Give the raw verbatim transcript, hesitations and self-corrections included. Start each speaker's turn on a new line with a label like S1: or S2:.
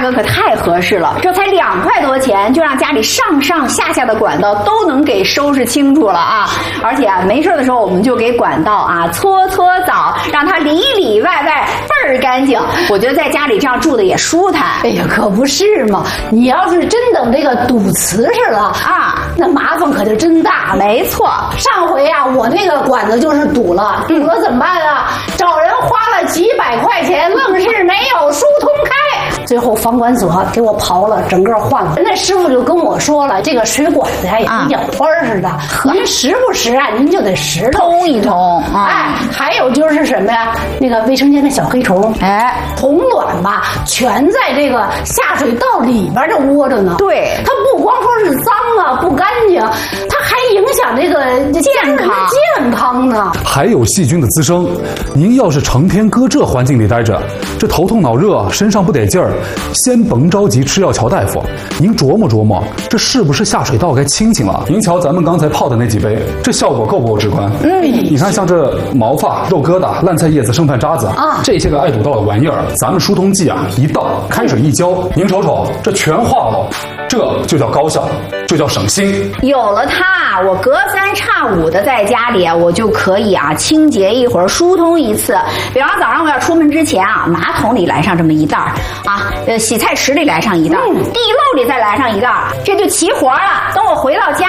S1: 格可太合适了，这才两块多钱，就让家里上上下下的管道都能给收拾清楚了啊！而且啊，没事的时候我们就给管道啊搓搓澡，让它里里外外倍儿干净。我觉得在家里这样住的也舒坦。
S2: 哎呀，可不是嘛！你要是真等这个堵瓷实了啊，那麻烦可就真大了。
S1: 没错，
S2: 上回啊，我那个管子就是堵了，堵了怎么办啊？找人花了几百块钱，愣是没有疏通开。最后房管所给我刨了，整个换了。那师傅就跟我说了，这个水管子呀也跟养花似的，您时不时啊，您就得拾
S1: 通一通。
S2: 哎，还有就是什么呀？那个卫生间的小黑虫，哎，虫卵吧，全在这个下水道里边这窝着呢。
S1: 对，
S2: 它不光说是脏啊，不干净，它还影响这个
S1: 健康
S2: 健康呢。
S3: 还有细菌的滋生，您要是成天搁这环境里待着，这头痛脑热，身上不得劲儿，先甭着急吃药瞧大夫，您琢磨琢磨，这是不是下水道该清清了？您瞧咱们刚才泡的那几杯，这效果够不够直观？嗯，你看像这毛发、肉疙瘩、烂菜叶子、剩饭渣子啊，这些个爱堵道的玩意儿，咱们疏通剂啊一倒，开水一浇，您瞅瞅，这全化了，这就叫高效，就叫省心。
S1: 有了它，我隔三差五的在家里啊，我就可以啊清洁一会儿，疏通一次。比方早上我要出门之前啊，马桶里来上这么一袋儿啊，呃，洗菜池里来上一袋儿，地漏里再来上一袋儿，这就齐活了。等我回到家